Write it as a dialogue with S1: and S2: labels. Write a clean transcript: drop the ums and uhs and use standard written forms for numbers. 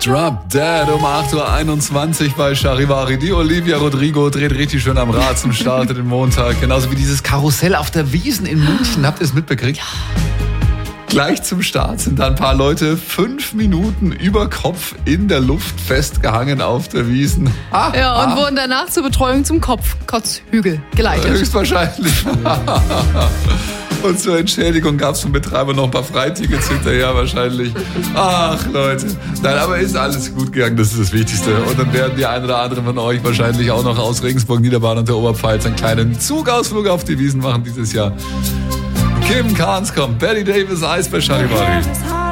S1: Drop Dead um 8.21 Uhr bei Charivari. Die Olivia Rodrigo dreht richtig schön am Rad zum Start den Montag. Genauso wie dieses Karussell auf der Wiesn in München. Habt ihr es mitbekriegt? Ja. Gleich zum Start sind da ein paar Leute 5 Minuten über Kopf in der Luft festgehangen auf der Wiesn.
S2: Und wurden danach zur Betreuung zum Kotzhügel geleitet.
S1: Höchstwahrscheinlich. Und zur Entschädigung gab es vom Betreiber noch ein paar Freitickets hinterher wahrscheinlich. Ach Leute, nein, aber ist alles gut gegangen, das ist das Wichtigste. Und dann werden die ein oder anderen von euch wahrscheinlich auch noch aus Regensburg, Niederbayern und der Oberpfalz einen kleinen Zugausflug auf die Wiesn machen dieses Jahr. Kim Carnes kommt, Betty Davis, Eis bei Charivari.